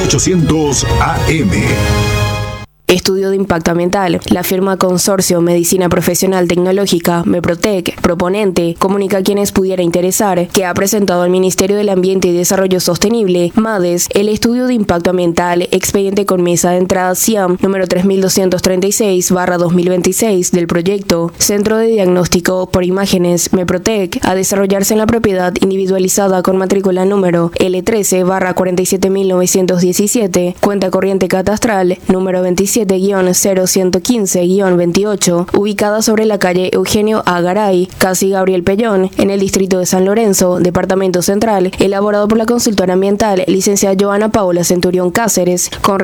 1800 AM. Estudio de impacto ambiental. La firma Consorcio Medicina Profesional Tecnológica, MEPROTEC, proponente, comunica a quienes pudiera interesar que ha presentado al Ministerio del Ambiente y Desarrollo Sostenible, MADES, el estudio de impacto ambiental, expediente con mesa de entrada CIAM número 3236/2026 del proyecto Centro de Diagnóstico por Imágenes MEPROTEC, a desarrollarse en la propiedad individualizada con matrícula número L13/47917, cuenta corriente catastral número 27-0115-28, ubicada sobre la calle Eugenio A. Garay, casi Gabriel Pellón, en el distrito de San Lorenzo, departamento central, elaborado por la consultora ambiental licenciada Joana Paola Centurión Cáceres, con